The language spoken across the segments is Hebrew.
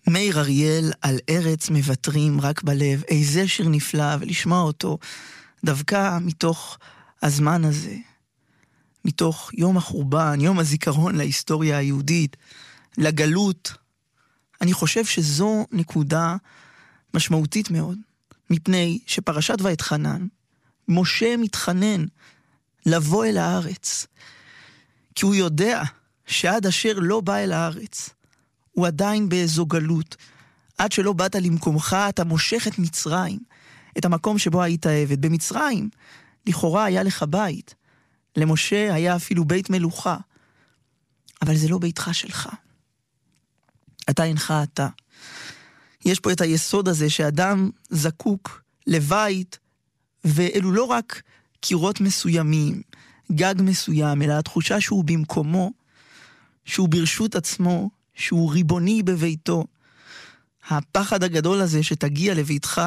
מאיר אריאל על ארץ מבטרים רק בלב, איזה שיר נפלא, ולשמוע אותו דווקא מתוך הזמן הזה, מתוך יום החורבן, יום הזיכרון להיסטוריה היהודית, לגלות. אני חושב שזו נקודה משמעותית מאוד, מפני שפרשת ואתחנן, משה מתחנן לבוא אל הארץ, כי הוא יודע שעד אשר לא בא אל הארץ, הוא עדיין באיזו גלות. עד שלא באת למקומך, אתה מושך את מצרים, את המקום שבו היית עבד. במצרים, לכאורה היה לך בית. למשה היה אפילו בית מלוכה. אבל זה לא ביתך שלך. אתה אינך אתה. יש פה את היסוד הזה שאדם זקוק לבית, ואלו לא רק קירות מסוימים, גג מסוים, אלא התחושה שהוא במקומו, שהוא ברשות עצמו, שהוא ריבוני בביתו. הפחד הגדול הזה שתגיע לביתך,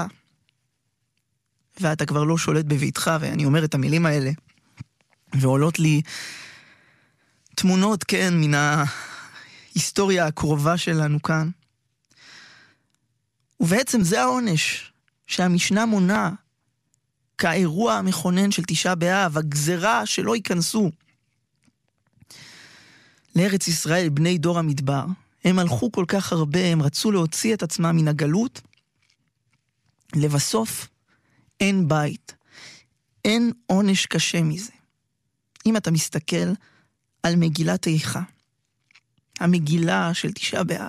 ואתה כבר לא שולט בביתך, ואני אומר את המילים האלה, ועולות לי תמונות, כן, מן ההיסטוריה הקרובה שלנו כאן. ובעצם זה העונש שהמשנה מונה, כאירוע המכונן של תשעה באב, הגזרה שלא ייכנסו לארץ ישראל בני דור המדבר. הם הלכו כל כך הרבה, הם רצו להוציא את עצמם מן הגלות, לבסוף אין בית, אין עונש קשה מזה. אם אתה מסתכל על מגילת איכה, המגילה של תשעה באב,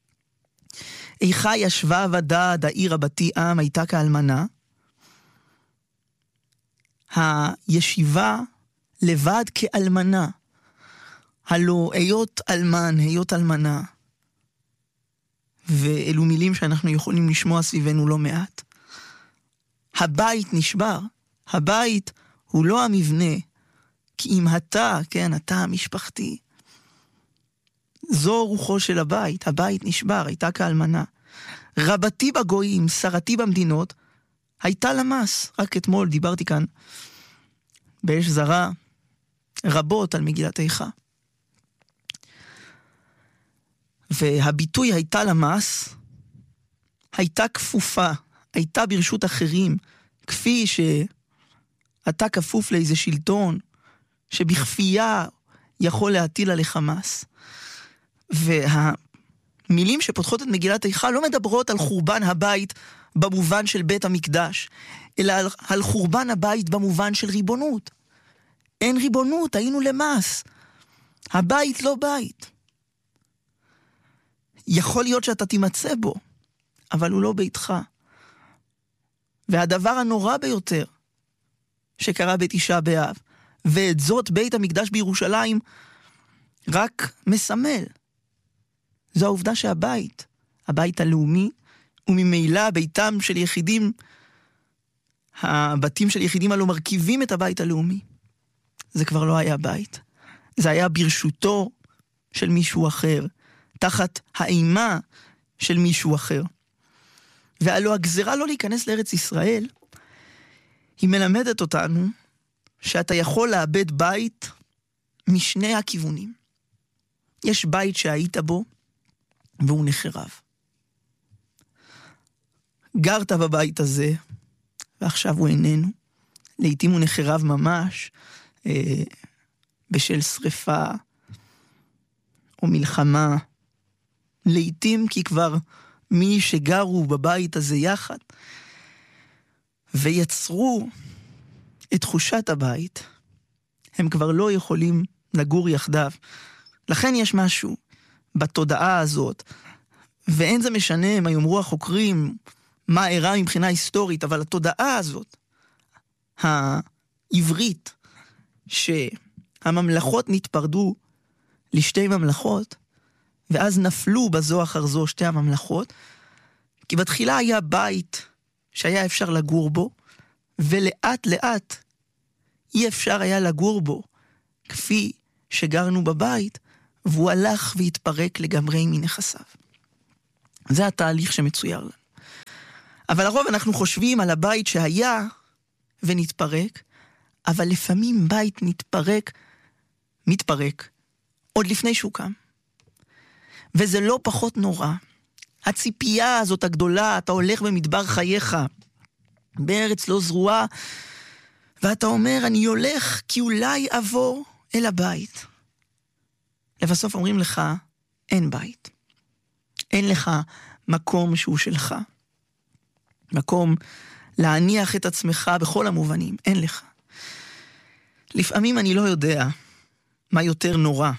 איכה ישבה ודד העיר רבתי עם, הייתה כאלמנה, הישיבה לבד כאלמנה, הלא היות אלמן, היות אלמנה, ואלו מילים שאנחנו יכולים לשמוע סביבנו לא מעט. הבית נשבר, הבית הוא לא המבנה, כי אם אתה, כן, אתה המשפחתי, זו רוחו של הבית, הבית נשבר, הייתה כאלמנה. רבתי בגויים, שרתי במדינות, הייתה למס. רק אתמול דיברתי כאן באש זרה רבות על מגילת איכה. והביטוי הייתה למס, הייתה כפופה, הייתה ברשות אחרים, כפי שאתה כפוף לאיזה שלטון, שבכפייה יכול להטיל עליך מס. והמילים שפותחות את מגילת איכה לא מדברות על חורבן הבית במובן של בית המקדש, אלא על חורבן הבית במובן של ריבונות. אין ריבונות, היינו למס. הבית לא בית. יכול להיות שאתה תימצא בו, אבל הוא לא ביתך. והדבר הנורא ביותר שקרה בתשעה באב, ואת זאת בית המקדש בירושלים רק מסמל. זו העובדה שהבית, הבית הלאומי, וממילא ביתם של יחידים, הבתים של יחידים הלא מרכיבים את הבית הלאומי. זה כבר לא היה בית. זה היה ברשותו של מישהו אחר, תחת האימה של מישהו אחר. והלא הגזרה לא להיכנס לארץ ישראל, היא מלמדת אותנו שאתה יכול לאבד בית משני הכיוונים. יש בית שהיית בו, והוא נחרב. גרת בבית הזה, ועכשיו הוא איננו. לעתים הוא נחרב ממש, בשל שריפה, או מלחמה. לעתים כי כבר מי שגרו בבית הזה יחד, ויצרו את תחושת הבית, הם כבר לא יכולים לגור יחדיו. לכן יש משהו בתודעה הזאת, ואין זה משנה מה יאמרו החוקרים, מה אירע מבחינה היסטורית, אבל התודעה הזאת, העברית, שהממלכות נתפרדו לשתי ממלכות, ואז נפלו בזו אחר זו שתי הממלכות, כי בתחילה היה בית שהיה אפשר לגור בו, ולאט לאט אי אפשר היה לגור בו, כפי שגרנו בבית, והוא הלך והתפרק לגמרי מנכסיו. זה התהליך שמצויר לנו. אבל לרוב אנחנו חושבים על הבית שהיה ונתפרק, אבל לפעמים בית מתפרק, עוד לפני שהוא קם. וזה לא פחות נורא. הציפייה הזאת הגדולה, אתה הולך במדבר חייך, בארץ לא זרועה, ואתה אומר, אני הולך כי אולי אבוא אל הבית. לבסוף אומרים לך, אין בית. אין לך מקום שהוא שלך. מקום להניח את עצמך בכל המובנים. אין לך. לפעמים אני לא יודע מה יותר נורא.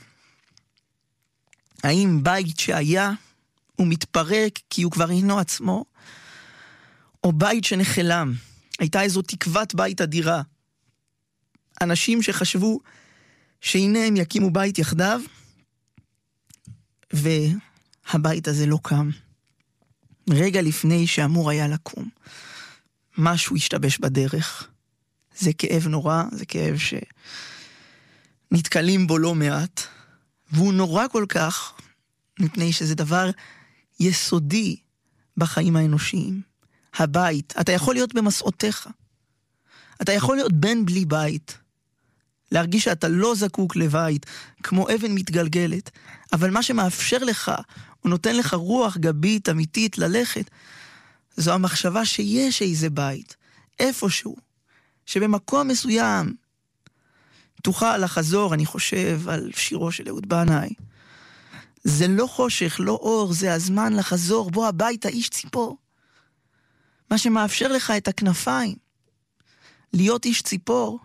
האם בית שהיה הוא מתפרק כי הוא כבר אינו עצמו, או בית שנחלם. הייתה איזו תקוות בית אדירה. אנשים שחשבו שהנה הם יקימו בית יחדיו, והבית הזה לא קם. רגע לפני שאמור היה לקום. משהו השתבש בדרך. זה כאב נורא, זה כאב שנתקלים בו לא מעט, והוא נורא כל כך, מפני שזה דבר יסודי בחיים האנושיים. הבית, אתה יכול להיות במסעותיך. אתה יכול להיות בן בלי בית. להרגיש שאתה לא זקוק לבית, כמו אבן מתגלגלת. אבל מה שמאפשר לך, הוא נותן לך רוח גבית אמיתית ללכת, זו המחשבה שיש איזה בית, איפשהו, שבמקום מסוים תוכל לחזור, אני חושב על שירו של אהוד בנאי. זה לא חושך, לא אור, זה הזמן לחזור, בוא הביתה איש ציפור. מה שמאפשר לך את הכנפיים, להיות איש ציפור,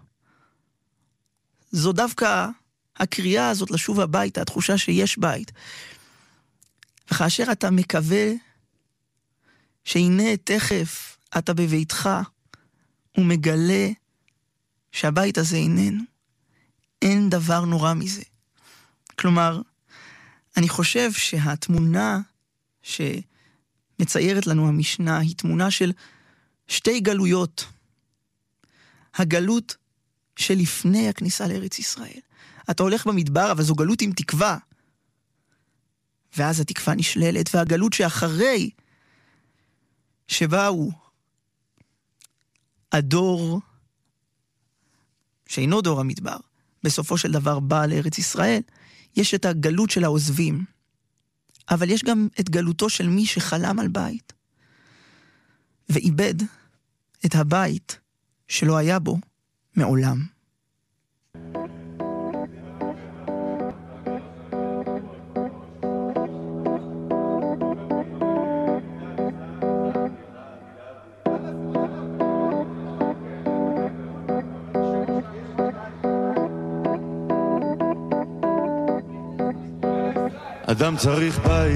זו דווקא הקריאה הזאת לשוב הביתה, התחושה שיש בית. וכאשר אתה מקווה שהנה תכף אתה בביתך, ומגלה שהבית הזה איננו, אין דבר נורא מזה. כלומר, אני חושב שהתמונה שמציירת לנו המשנה היא תמונה של שתי גלויות. הגלות שלפני הכניסה לארץ ישראל. אתה הולך במדבר, אבל זו גלות עם תקווה. ואז התקווה נשללת, והגלות שאחרי שבאו הדור שאינו דור המדבר, בסופו של דבר בא לארץ ישראל, יש את הגלות של העוזבים. אבל יש גם את גלותו של מי שחלם על בית, ואיבד את הבית שלא היה בו מעולם. אדם צריך בית